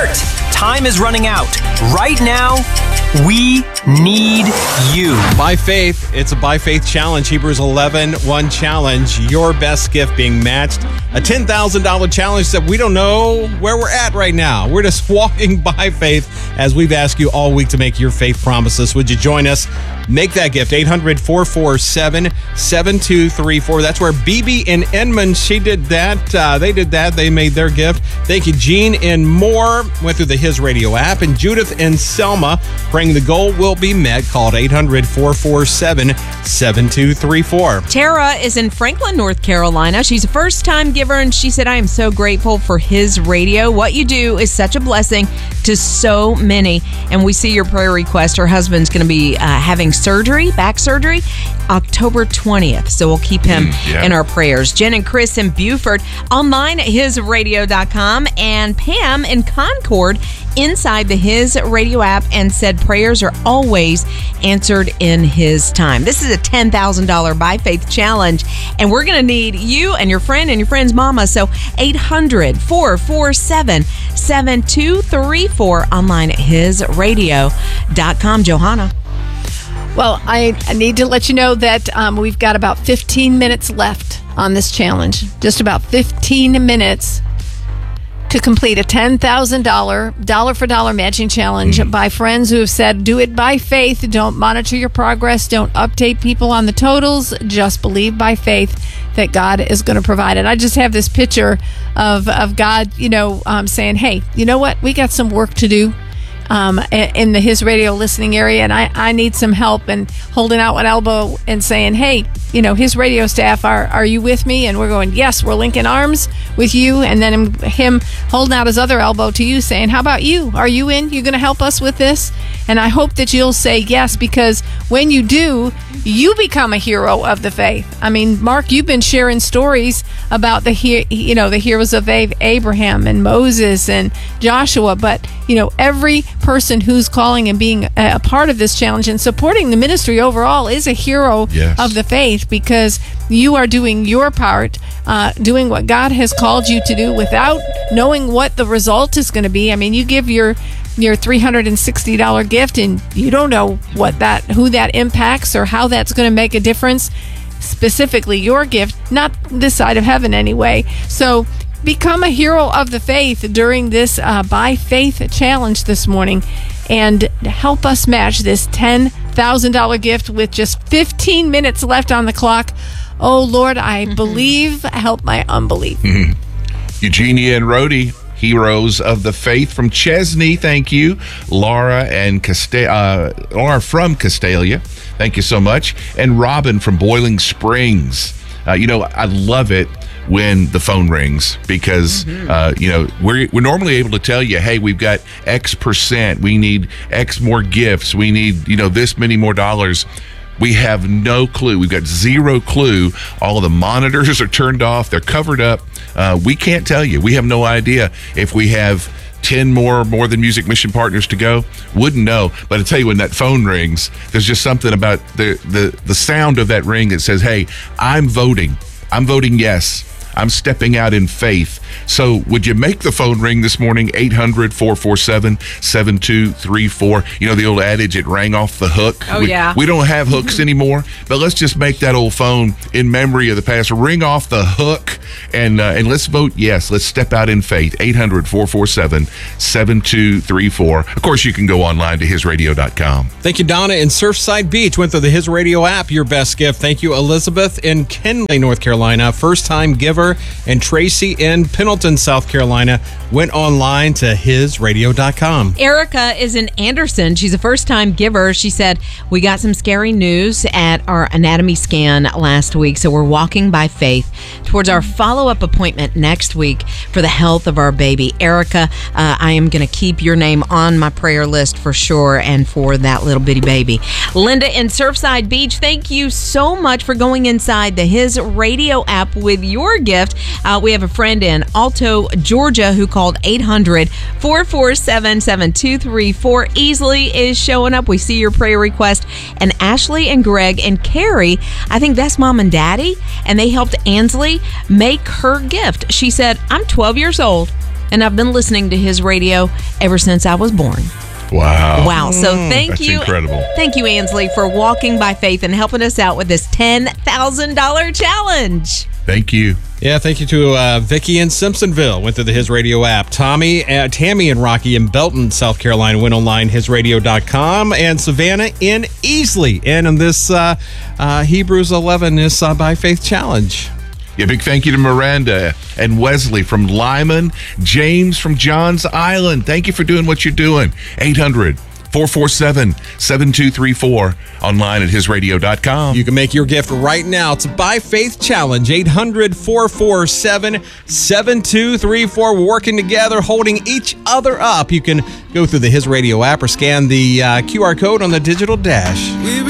Alert! Time is running out. Right now, we need you. By faith, it's a by faith challenge. Hebrews 11:1 challenge. Your best gift being matched. A $10,000 challenge that we don't know where we're at right now. We're just walking by faith as we've asked you all week to make your faith promises. Would you join us? Make that gift. 800-447-7234. That's where BB in Inman, she did that. They did that. They made their gift. Thank you, Gene in Moore. Went through the His Radio app. And Judith and Selma praying the goal will be met. Called 800-447-7234. Tara is in Franklin, North Carolina. She's a first-time giver, and she said, I am so grateful for His Radio. What you do is such a blessing to so many. And we see your prayer request. Her husband's going to be having back surgery, October 20th. So we'll keep him in our prayers. Jen and Chris in Buford, online at hisradio.com, and Pam in Concord inside the His Radio app, and said prayers are always answered in His time. This is a $10,000 by faith challenge, and we're going to need you and your friend and your friend's mama. So 800-447-7234, online at hisradio.com. Johanna. Well, I need to let you know that we've got about 15 minutes left on this challenge. Just about 15 minutes to complete a $10,000 dollar-for-dollar matching challenge by friends who have said, do it by faith. Don't monitor your progress. Don't update people on the totals. Just believe by faith that God is going to provide it. I just have this picture of God, saying, hey, you know what? We got some work to do in the His Radio listening area, and I need some help, and holding out one elbow and saying, hey, His Radio staff, are you with me? And we're going, yes, we're linking arms with you. And then him holding out his other elbow to you saying, how about you? Are you in? You're going to help us with this? And I hope that you'll say yes, because when you do, you become a hero of the faith. I mean, Mark, you've been sharing stories about the heroes of Abraham and Moses and Joshua, but every person who's calling and being a part of this challenge and supporting the ministry overall is a hero of the faith, because you are doing your part, doing what God has called you to do without knowing what the result is going to be. I mean, you give your $360 gift and you don't know who that impacts or how that's going to make a difference. Specifically your gift, not this side of heaven anyway. So become a hero of the faith during this by faith challenge this morning, and help us match this $10,000 gift with just 15 minutes left on the clock. Oh Lord, I believe. Help my unbelief. Eugenia and Rhodey, heroes of the faith from Chesney. Thank you, Laura and Laura from Castalia. Thank you so much, and Robin from Boiling Springs. I love it when the phone rings, because we're normally able to tell you, hey, we've got X percent, we need X more gifts, we need this many more dollars. We have no clue. We've got zero clue. All of the monitors are turned off, they're covered up. We can't tell you. We have no idea if we have 10 more Than Music mission partners to go. Wouldn't know. But I tell you, when that phone rings, there's just something about the sound of that ring that says, hey, I'm voting yes. I'm stepping out in faith. So would you make the phone ring this morning? 800-447-7234. The old adage, it rang off the hook. We don't have hooks anymore, but let's just make that old phone in memory of the past ring off the hook, and let's vote yes. Let's step out in faith. 800-447-7234. Of course, you can go online to hisradio.com. Thank you, Donna in Surfside Beach. Went through the His Radio app, your best gift. Thank you, Elizabeth in Kenley, North Carolina, first-time giver. And Tracy in Pendleton, South Carolina, went online to hisradio.com. Erica is in Anderson. She's a first-time giver. She said, we got some scary news at our anatomy scan last week, so we're walking by faith towards our follow-up appointment next week for the health of our baby. Erica, I am going to keep your name on my prayer list for sure, and for that little bitty baby. Linda in Surfside Beach, thank you so much for going inside the His Radio app with your gift. We have a friend in Alto, Georgia, who called 800-447-7234. Easily is showing up. We see your prayer request. And Ashley and Greg and Carrie, I think that's mom and daddy, and they helped Ansley make her gift. She said, I'm 12 years old. and I've been listening to his radio ever since I was born. Wow. Wow. So thank That's you. incredible. Thank you, Ansley, for walking by faith and helping us out with this $10,000 challenge. Thank you. Yeah, thank you to Vicky in Simpsonville. Went through the His Radio app. Tammy and Rocky in Belton, South Carolina. Went online, hisradio.com. And Savannah in Easley. And in this Hebrews 11 is by Faith Challenge. Yeah, big thank you to Miranda and Wesley from Lyman, James from Johns Island. Thank you for doing what you're doing. 800-447-7234. Online at hisradio.com. You can make your gift right now. It's a By Faith Challenge. 800-447-7234. We're working together, holding each other up. You can go through the His Radio app or scan the QR code on the digital dash.